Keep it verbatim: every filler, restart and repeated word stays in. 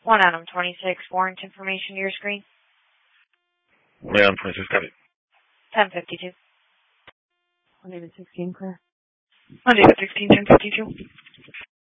One Adam twenty-six, warrant information to your screen. One Adam twenty-six, got it. ten fifty-two. One David sixteen, clear. One David sixteen, ten fifty-two.